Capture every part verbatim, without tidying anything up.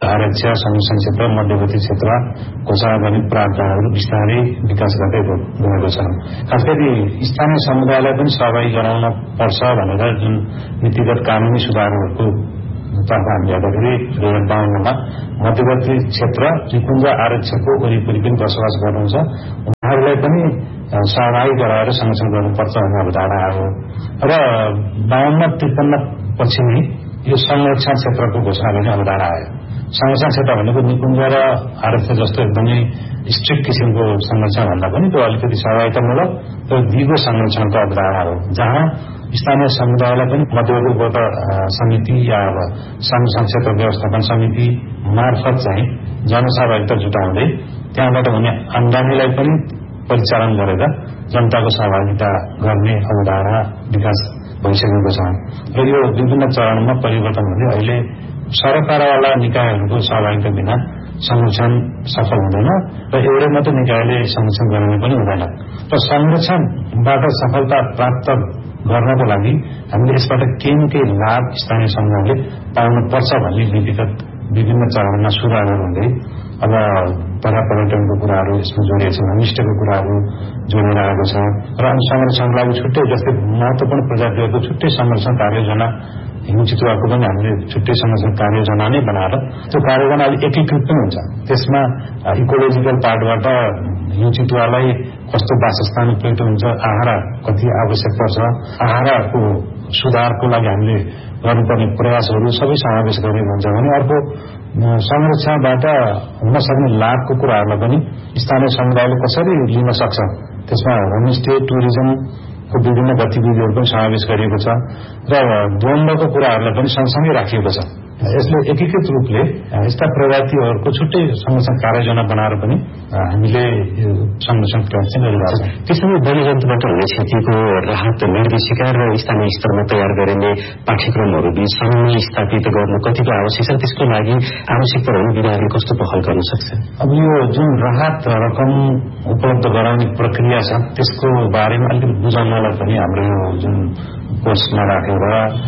आरक्ष संरक्षण क्षेत्र मध्यवर्ती क्षेत्र घोषणा गर्ने प्रावधानहरू बिस्तारै विकास गर्दै गएको छ। खास गरी स्थानीय समुदायलाई पनि सहभागी गराउन पर्छ भनेर जुन नीतिगत कानूनी सुधारहरूको तर्फ हामी हेर्दाखेरि दुई हजार बाहन्नमा मध्यवर्ती क्षेत्र त्रिपुञ्ज आरक्षको वरिपरि पनि बसोबास गर्नुहुन्छ उहाँहरूलाई पनि सहभागी गराएर संरक्षण गर्नुपर्छ भन्ने अवधारणा आयो र बाहन्न त्रिपन्न पछि नै यो संरक्षण क्षेत्रको घोषणा गर्ने अवधारणा आयो। संरक्षण क्षेत्र भनेको निकुञ्ज र आरक्ष जस्तो एकदमै स्ट्रिक्ट किसिमको संरक्षण भन्दा पनि त्यो अलिकति सहभागितामूलक त्यो दिगो संरक्षणको अवधारणा हो, जहाँ स्थानीय समुदायलाई पनि मध्यवर्ती समिति या संरक्षण क्षेत्र व्यवस्थापन समिति मार्फत चाहिँ जनसहभागिता जुटाउँदै त्यहाँबाट हुने आमदानीलाई पनि परिचालन गरेर जनताको सहभागिता गर्ने अवधारणा विकास भइसकेको छ र यो विभिन्न चरणमा परिवर्तन हुँदै अहिले सरकारवाला निकायहरूको सहभागिता बिना संरक्षण सफल हुँदैन र एउटै मात्रै निकायले संरक्षण गराउनु पनि हुँदैन र संरक्षणबाट सफलता प्राप्त गर्नको लागि हामीले यसबाट केही न केही लाभ स्थानीय समुदायले पाउनुपर्छ भन्ने नीतिगत विभिन्न चरणमा सुधारहरू हुँदै अब पर्यापर्यटनको कुराहरू यसमा जोडिएको छ, होमस्टेको कुराहरू जोडेर आएको छ र संरक्षणको लागि छुट्टै जस्तै महत्वपूर्ण प्रजातिहरूको छुट्टै संरक्षण कार्ययोजना हिउँ चितुवाको पनि हामीले छुट्टै संरक्षण कार्ययोजना नै बनाएर त्यो कार्ययोजना अलिक एकीकृत पनि हुन्छ। त्यसमा इकोलोजिकल पार्टबाट हिउँ चितुवालाई कस्तो वासस्थान उपयुक्त हुन्छ, आहारा कति आवश्यक पर्छ, आहाराको सुधारको लागि हामीले गर्नुपर्ने प्रयासहरू सबै समावेश गरिएको हुन्छ भने अर्को संरक्षणबाट हुन सक्ने लाभको कुराहरूलाई पनि स्थानीय समुदायले कसरी लिन सक्छ त्यसमा होमस्टे टुरिज्मको विभिन्न गतिविधिहरू पनि समावेश गरिएको छ र द्वन्द्वको कुराहरूलाई पनि सँगसँगै राखिएको छ। यसले एकीकृत रूपले यस्ता प्रजातिहरूको छुट्टै संरक्षण कार्ययोजना बनाएर पनि हामीले संरक्षण प्रयास चाहिँ गरिरहेको छ। त्यसैले वन्यजन्तुबाट हुने क्षतिको राहत निर्देशिका र स्थानीय स्तरमा तयार गरिने पाठ्यक्रमहरू बीच समन्वय स्थापित गर्नु कतिको आवश्यक छ, त्यसको लागि आवश्यक पर्ने विधाहरूले कस्तो पहल गर्न सक्छ? अब यो जुन राहत रकम उपलब्ध गराउने प्रक्रिया छ त्यसको बारेमा अलिकति बुझाउनलाई पनि हाम्रो यो जुन कोर्समा राखेर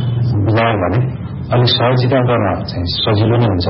बुझायो भने अलिक सहजीकरण गर्न चाहिँ सजिलो नै हुन्छ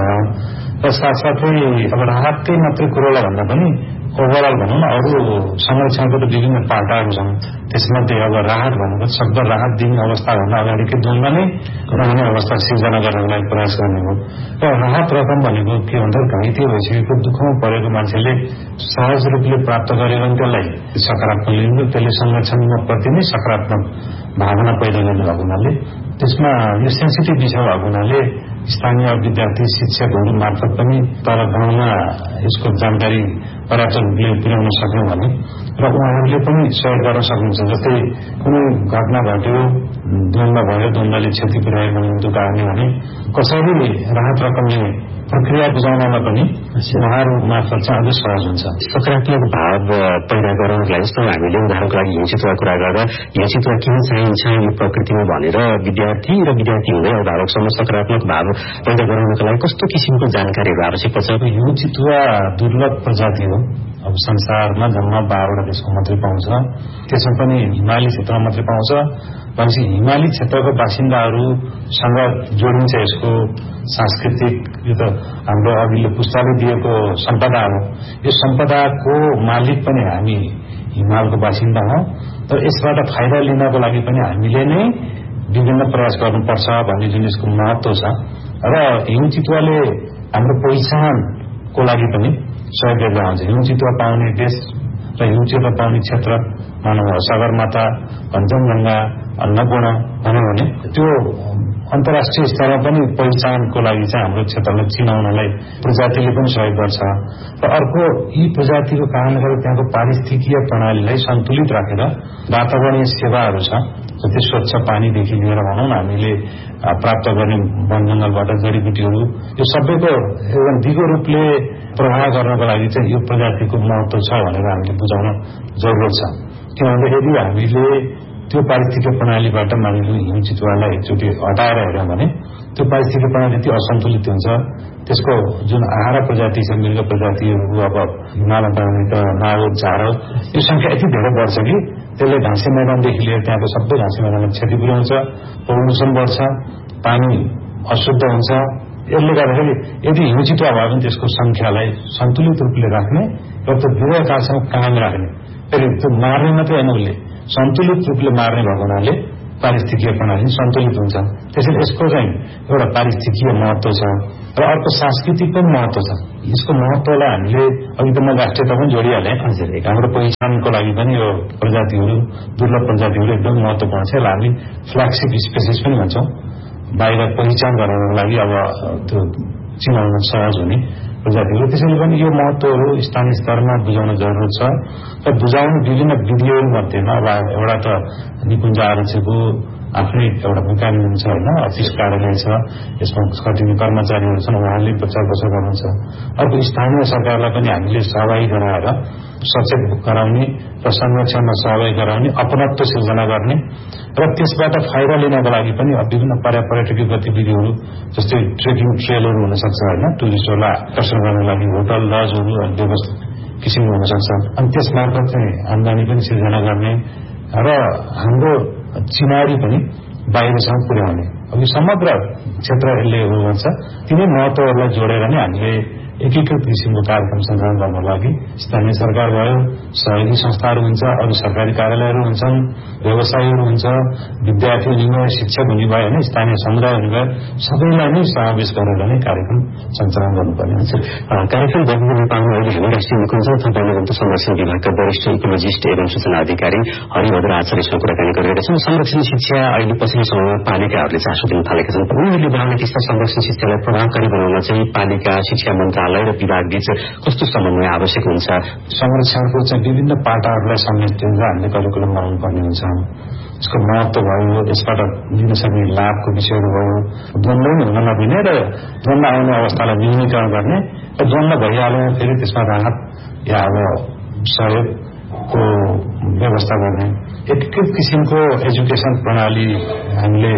र साथसाथै अब राहतकै मात्रै कुरोलाई भन्दा पनि ओभरअल भनौँ न अरू संरक्षणको त विभिन्न पाटाहरू छन्, त्यसमध्ये अब राहत भनेको सक्दो राहत दिने अवस्थाभन्दा अगाडिकै द्वन्द्व नै रहने अवस्था सिर्जना गर्नको लागि प्रयास गर्ने हो र राहत रकम भनेको के भन्दा घाइते भइसकेको दुःखमा परेको मान्छेले सहज रूपले प्राप्त गर्यो भने त्यसलाई सकारात्मक लिनु, त्यसले संरक्षणमा प्रति नै सकारात्मक भावना पैदा गर्ने भएको हुनाले त्यसमा यो सेन्सिटिभ विषय भएको हुनाले स्थानीय विद्यार्थी शिक्षकहरू मार्फत पनि तर गाउँमा यसको जानकारी पर्याप्त रूपले पुर्याउन सक्यौं भने र उहाँहरूले पनि सहयोग गर्न सक्नुहुन्छ। जस्तै कुनै घटना घट्यो, द्वन्द्व भयो, द्वन्द्वले क्षति पुर्यायो भने दुःखाउने भने कसरी राहत रकमले प्रक्रिया बुझाउनमा पनि उहाँहरू मार्फत चाहिँ अझै सहज हुन्छ। सकारात्मक भाव पैदा गराउनको लागि जस्तो हामीले उदाहरणको लागि हिउँ चितुवा कुरा गर्दा हिउँ चितुवा किन चाहिन्छ यो प्रकृतिमा भनेर विद्यार्थी र विद्यार्थी हुँदै अभिभावकसम्म सकारात्मक भाव पैदा गराउनको लागि कस्तो किसिमको जानकारीहरू आवश्यक पर्छ? हिउँ चितुवा दुर्लभ प्रजाति हो। अब संसारमा जम्मा बाह्रवटा देशमा मात्रै पाउँछ, त्यसमा पनि हिमाली क्षेत्रमा मात्रै पाउँछ भनेपछि हिमाली क्षेत्रको बासिन्दाहरूसँग जोडिन्छ यसको सांस्कृतिक, यो त हाम्रो अघिल्लो पुस्ताले दिएको सम्पदा हो। यो सम्पदाको मालिक पनि हामी हिमालको बासिन्दा हौं र यसबाट फाइदा लिनको लागि पनि हामीले नै विभिन्न प्रयास गर्नुपर्छ भन्ने जुन यसको महत्व छ र हिउँ चितुवाले हाम्रो पहिचानको लागि पनि सहयोग गरेर आउँछ। हिउँ चितुवा पाउने देश र हिउँ चितुवा पाउने क्षेत्र मानव सगरमाथा, कञ्चनजङ्घा, अन्नपूर्ण भन्यो भने त्यो अन्तर्राष्ट्रिय स्तरमा पनि पहिचानको लागि चाहिँ हाम्रो क्षेत्रलाई चिनाउनलाई प्रजातिले पनि सहयोग गर्छ र अर्को यी प्रजातिको कारणले गर्दा त्यहाँको पारिस्थितिकीय प्रणालीलाई सन्तुलित राखेर वातावरणीय सेवाहरू छ, जस्तै स्वच्छ पानीदेखि लिएर भनौँ न हामीले प्राप्त गर्ने वन जंगलबाट जडीबुटीहरू, यो सबैको एउटा दिगो रूपले प्रवाह गर्नको लागि चाहिँ यो प्रजातिको महत्व छ भनेर हामीले बुझाउन जरुरत छ। किनभने यदि हामीले त्यो पारिस्थितिक प्रणालीबाट मानिलिउँ हिउँ चितुवालाई एकचोटि हटाएर हेर्यौं भने त्यो पारिस्थितिक प्रणाली यति असन्तुलित हुन्छ, त्यसको जुन आहारा प्रजाति छ, मृग प्रजातिहरू अब हिमालय पाउनेक नावल झारल यो संख्या यति धेरै बढ्छ कि त्यसले घाँसे मैदानदेखि लिएर त्यहाँको सबै घाँसे मैदानमा क्षति पुर्याउँछ, प्रदूषण बढ्छ, पानी अशुद्ध हुन्छ यसले गर्दाखेरि यदि हिउँचितुवा भयो भने त्यसको संख्यालाई सन्तुलित रूपले राख्ने र त्यो विरहतासँग कायम राख्ने, फेरि त्यो मार्ने मात्रै होइन, उसले सन्तुलित रूपले मार्ने भएको हुनाले पारिस्थितिकीय प्रणाली सन्तुलित हुन्छ। त्यसैले यसको चाहिँ एउटा पारिस्थितिकीय महत्व छ र अर्को सांस्कृतिक पनि महत्व छ। यसको महत्वलाई हामीले अघि त म राष्ट्रियता पनि जोडिहालेँ। हजुर, हाम्रो पहिचानको लागि पनि यो प्रजातिहरू, दुर्लभ प्रजातिहरू एकदम महत्वपूर्ण छ। यसलाई हामी फ्ल्यागशिप स्पेसिस पनि भन्छौँ। बाहिर पहिचान गर्नको लागि अब त्यो चिनाउन सहज हुने प्रजातिहरू। त्यसैले पनि यो महत्वहरू स्थानीय स्तरमा बुझाउन जरुरत छ र बुझाउने विभिन्न विधिहरू मध्येमा अब एउटा त निकुञ्ज आरक्षको आफ्नै एउटा मेकानिजम छ होइन, अफिस कार्यालय छ, यसमा कति कर्मचारीहरू छन्, उहाँले प्रचार प्रसार गर्नुहुन्छ। अर्को स्थानीय सरकारलाई पनि हामीले सहभागी गराएर सचेत गराउने र संरक्षणमा सहभागी गराउने, अपनत्व सिर्जना गर्ने र त्यसबाट फाइदा लिनको लागि पनि विभिन्न पर्यटकीय गतिविधिहरू जस्तै ट्रेकिङ ट्रेलहरू हुन सक्छ होइन, टुरिस्टहरूलाई आकर्षण गर्नको लागि होटल लजहरू व्यवस्था किसिमको हुन सक्छ। अनि त्यस मार्फत चाहिँ आम्दानी पनि सिर्जना गर्ने र हाम्रो चिनारी पनि बाहिरसम्म पुर्याउने। अब यो समग्र क्षेत्र यसले गर्छ। तिनै महत्वहरूलाई जोडेर नै हामीले एकीकृत किसिमको कार्यक्रम सञ्चालन गर्नको लागि स्थानीय सरकार भयो, सहयोगी संस्थाहरू हुन्छ, अरू सरकारी कार्यालयहरू हुन्छन्, व्यवसायीहरू हुन्छ, विद्यार्थी हुने भयो, शिक्षक हुने भयो होइन, स्थानीय समुदाय हुने भयो, सबैलाई नै समावेश गरेर नै कार्यक्रम सञ्चालन गर्नुपर्ने हुन्छ। कार्यक्रम बन्ने नेपालमा अहिले हामी राष्ट्रिय निकुञ्ज तपाईँले भन्दा संरक्षण विभागका वरिष्ठ इकोलोजिस्ट एवं सूचना अधिकारी हरिभद्र आचार्यसँग कुराकानी गरिरहेका छौँ। संरक्षण शिक्षा अहिले पछिल्लो समयमा पालिकाहरूले चासो दिन थालेका छन्। उनीहरूले बनाउने त्यस्ता संरक्षण शिक्षालाई प्रभावकारी बनाउन चाहिँ पालिका, शिक्षा मन्त्रालय र विभाग बीच कस्तो समन्वय आवश्यक हुन्छ? संरक्षणको चाहिँ विभिन्न पाटाहरूलाई समेटेर हामीले करिकुलम बनाउनु पर्ने हुन्छ। यसको महत्व भयो, यसबाट लिन सक्ने लाभको विषयहरू भयो, द्वन्द्व पनि हुन नदिने र द्वन्द्व आउने अवस्थालाई न्यूनीकरण गर्ने र द्वन्द्व भइहाल्यो फेरि त्यसमा राहत या अब सहयोगको व्यवस्था गर्ने एकीकृत किसिमको एजुकेसन प्रणाली हामीले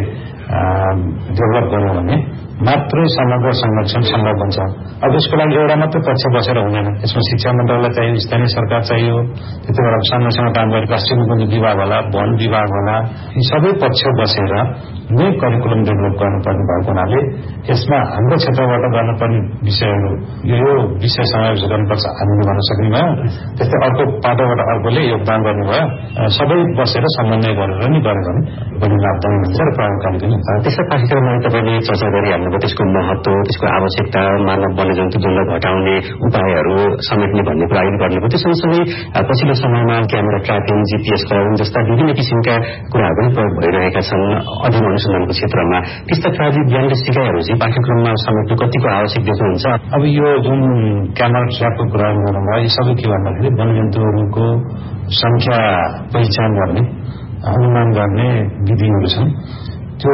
डेभलप गर्यौँ भने मात्रै समग्र संरक्षण सम्भव हुन्छ। अब यसको लागि एउटा मात्रै पक्ष बसेर हुँदैन। यसमा शिक्षा मन्त्रालय चाहियो, स्थानीय सरकार चाहियो, त्यति बेला संरक्षणमा काम गरेको राष्ट्रिय निकुञ्ज विभाग होला, वन विभाग होला, यी सबै पक्ष बसेर नै करिकुलम डेभलप गर्नुपर्ने भएको हुनाले यसमा हाम्रो क्षेत्रबाट गर्नुपर्ने विषयहरू यो यो विषय समावेश गर्नुपर्छ हामीले भन्न सक्ने भयो। त्यस्तै अर्को पाटोबाट अर्कोले योगदान गर्ने भयो। सबै बसेर समन्वय गरेर नै गऱ्यो भने बढी लाभदायी हुन्छ र प्रभावकारी पनि हुन्छ। त्यस्ता पाठ्यक्रममा तपाईँले चर्चा गरिहाल्नुभयो त्यसको महत्व, त्यसको आवश्यकता, मानव वन्यजन्तु द्वन्द्व घटाउने उपायहरू समेट्ने भन्ने कुरा अहिले गर्नुभयो। त्यो सँगसँगै पछिल्लो समयमा क्यामेरा ट्र्यापिङ, जीपीएस प्रयोग जस्ता विभिन्न किसिमका कुराहरू पनि प्रयोग भइरहेका छन् अध्ययन अनुसन्धानको क्षेत्रमा। त्यस्ता प्राविधिक ज्ञानले सिकाइहरू चाहिँ पाठ्यक्रममा समेट्नु कतिको आवश्यक देख्नुहुन्छ? अब यो जुन क्यामेरा ट्र्यापको कुरा गर्नुभयो, यी सबै के भन्दाखेरि वन्यजन्तुहरूको संख्या पहिचान गर्ने, अनुमान गर्ने विधिहरू छन्। त्यो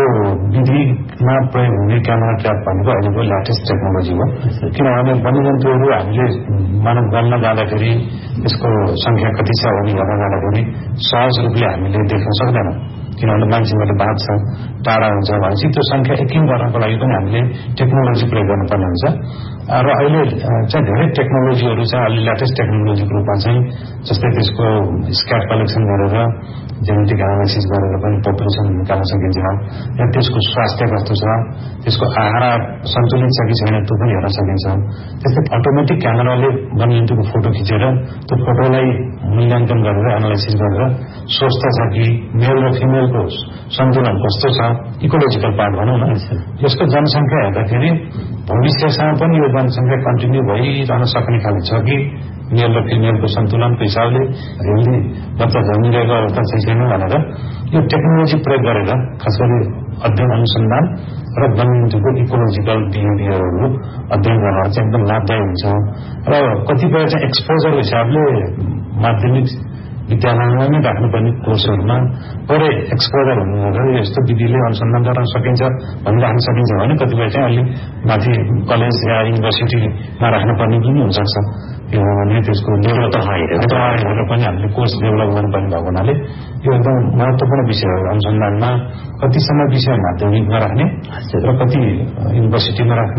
विधिमा प्रयोग हुने क्यामेरा ट्र्याप भनेको अहिलेको लेटेस्ट टेक्नोलोजी हो। किनभने वन्यजन्तुहरू हामीले मानव गर्न जाँदाखेरि त्यसको संख्या कति छ भने हेर्न जाँदाखेरि सहज रूपले हामीले देख्न सक्दैनौँ, किनभने मान्छेबाट बात छ, टाढा हुन्छ भनेपछि त्यो संख्या यकिन गर्नको लागि पनि हामीले टेक्नोलोजी प्रयोग गर्नुपर्ने हुन्छ। र अहिले चाहिँ धेरै टेक्नोलोजीहरू छ, अहिले लेटेस्ट टेक्नोलोजीको रूपमा चाहिँ जस्तै त्यसको स्क्याट कलेक्सन गरेर जेनेटिक एनालाइसिस गरेर पनि पपुलेसन निकाल्न सकिन्छ, या त्यसको स्वास्थ्य कस्तो छ, त्यसको आहार सन्तुलित छ कि छैन त्यो पनि हेर्न सकिन्छ। त्यस्तै अटोमेटिक क्यामेराले वन्यजन्तुको फोटो खिचेर त्यो फोटोलाई मूल्याङ्कन गरेर एनालाइसिस गरेर स्वस्थ छ कि, मेल र फिमेलको सन्तुलन कस्तो छ, इकोलोजिकल पार्ट भनौँ न, यसको जनसङ्ख्या हेर्दाखेरि भविष्यसम्म पनि यो जनसङ्ख्या कन्टिन्यू भइरहन सक्ने खाले छ कि, मेल र फिमेलको सन्तुलनको हिसाबले हेल्दी बच्चा जन्मिरहेको अवस्था छ छैन भनेर यो टेक्नोलोजी प्रयोग गरेर खास गरी अध्ययन अनुसन्धान र वन्यजन्तुको इकोलोजिकल बिहेभियरहरू अध्ययन गर्न चाहिँ एकदम लाभदायी हुन्छ। र कतिपय चाहिँ एक्सपोजरको हिसाबले माध्यमिक विद्यालयमा नै राख्नुपर्ने कोर्सहरूमा पुरै एक्सपोजर हुनु गरेर यस्तो विधिले अनुसन्धान गर्न सकिन्छ भनिराख्न सकिन्छ भने कतिपय चाहिँ अलि माथि कलेज या युनिभर्सिटीमा राख्नुपर्ने पनि हुनसक्छ। किनभने त्यसको लेभल त हेरेर पनि हामीले कोर्स डेभलप गर्नुपर्ने भएको हुनाले यो एकदम महत्त्वपूर्ण विषय हो। अनुसन्धानमा कतिसम्म विषय माध्यमिकमा राख्ने र कति युनिभर्सिटीमा राख्ने,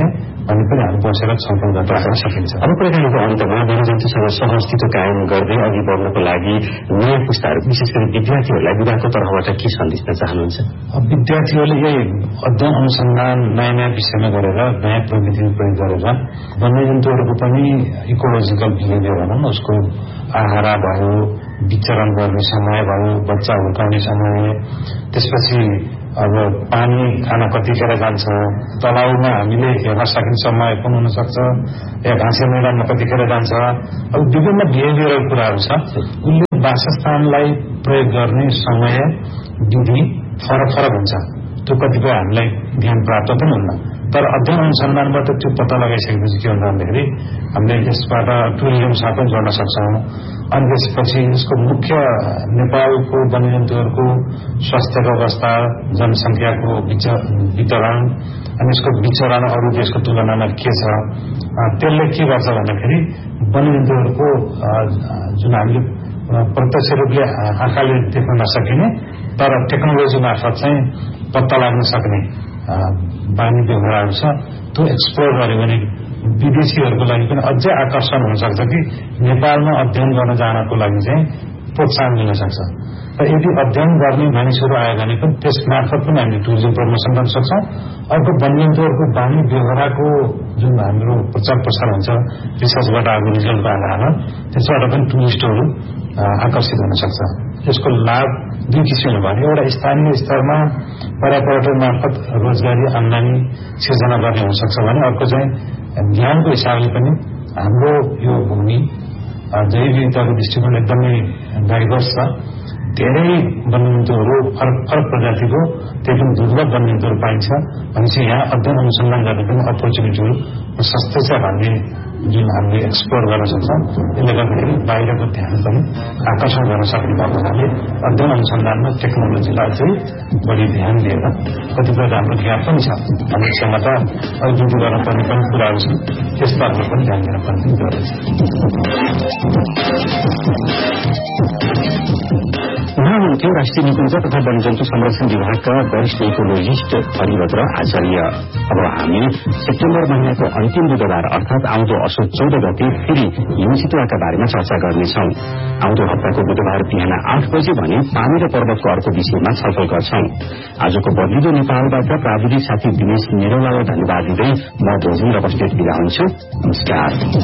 भन्ने पनि हामी बसेर छलफल गर्न सकिन्छ। अब कुराकानीको अन्तमा वन्यजन्तुसँग सहअस्तित्व कायम गर्दै अघि बढ्नको लागि नयाँ पुस्ताहरू विशेष गरी विद्यार्थीहरूलाई विभागको तर्फबाट के सन्देश दिन चाहनुहुन्छ? विद्यार्थीहरूले यही अध्ययन अनुसन्धान नयाँ नयाँ विषयमा गरेर नयाँ प्रविधि प्रयोग गरेर वन्यजन्तुहरूको पनि इकोलोजिकल बिहेभियर भनौँ न, उसको आहारा भयो, विचरण गर्ने समय भयो, बच्चा हुर्काउने समय, त्यसपछि अब पानी खान कतिखेर जान्छ, तलाउमा हामीले हेर्न सकिने समय पनि हुन सक्छ, या घाँसे मैदानमा कतिखेर जान्छ। अब विभिन्न बिहेभियरल कुराहरू छ। उसले वासस्थानलाई प्रयोग गर्ने समय विधि फरक फरक हुन्छ। त्यो कतिपय हामीलाई ध्यान प्राप्त पनि हुन्न, तर अध्ययन अनुसन्धानबाट त्यो पत्ता लगाइसकेपछि के हुन्छ भन्दाखेरि हामीले यसबाट टुरिज्मसँग पनि जोड्न सक्छौँ। अनि त्यसपछि यसको मुख्य नेपालको वन्यजन्तुहरूको स्वास्थ्यको अवस्था, जनसङ्ख्याको वितरण, अनि यसको विचरण अरू देशको तुलनामा के छ, त्यसले के गर्छ भन्दाखेरि वन्यजन्तुहरूको जुन हामीले प्रत्यक्ष रूपले आँखाले देख्न नसकिने तर टेक्नोलोजी मार्फत चाहिँ पत्ता लाग्न सक्ने बानी व्यवहारहरू छ, त्यो एक्सप्लोर गर्यो भने विदेशीहरूको लागि पनि अझै आकर्षण हुन सक्छ कि नेपालमा अध्ययन गर्न जानको लागि चाहिँ प्रोत्साहन दिन सक्छ। र यदि अध्ययन गर्ने मानिसहरू आयो भने पनि त्यस मार्फत पनि हामीले टुरिज्म प्रमोसन गर्न सक्छौँ। अर्को वन्यजन्तुहरूको बानी व्यवहारको जुन हाम्रो प्रचार प्रसार हुन्छ रिसर्चबाट आएको रिजल्टको आधारमा, त्यसबाट पनि टुरिस्टहरू आकर्षित हुन सक्छ। यसको लाभ दुई किसिमले भयो, एउटा स्थानीय स्तरमा पर्यटन मार्फत रोजगारी आमदानी सिर्जना गर्ने हुन सक्छ भने अर्को चाहिँ ज्ञानको हिसाबले पनि हाम्रो यो भूमि जैव विविधताको दृष्टिकोण एकदमै डाइभर्स छ। धेरै वन्यजन्तुहरू फरक फरक प्रजातिको त्यही पनि दुर्लभ वन्यजन्तुहरू पाइन्छ भनेपछि यहाँ अध्ययन अनुसन्धान गर्ने पनि अपर्च्युनिटीहरू सस्तै छ भन्ने जुन हामीले एक्सप्लोर गर्न सक्छौँ। यसले गर्दाखेरि बाहिरको ध्यान पनि आकर्षण गर्न सक्ने भएको हुनाले अध्ययन अनुसन्धानमा टेक्नोलोजीलाई चाहिँ बढी ध्यान दिएर कतिपय हाम्रो ज्ञान पनि छ, हाम्रो क्षमता अभिवृद्धि गर्न पर्ने पनि कुराहरू छन्, त्यसतर्फ पनि ध्यान दिन पर्ने गरेछ। उहाँ हुनुहुन्थ्यो राष्ट्रिय निकुञ्ज तथा वन्यजन्तु संरक्षण विभागका वरिष्ठ इकोलोजिस्ट हरिभद्र आचार्य। अब हामी सेप्टेम्बर महिनाको अन्तिम बुधबार अर्थात आउँदो असोज चौध गते फेरि हिमचितुवाका बारेमा चर्चा गर्नेछौं। आउँदो हप्ताको बुधबार बिहान आठ बजे भने पानी र पर्वतको अर्को विषयमा छलफल गर्छौं। आजको बदलिदो नेपालबाट प्राविधिक साथी दिनेश निरौलालाई धन्यवाद दिँदै म भोजन र बस्नेत बिदा हुन्छु। नमस्कार।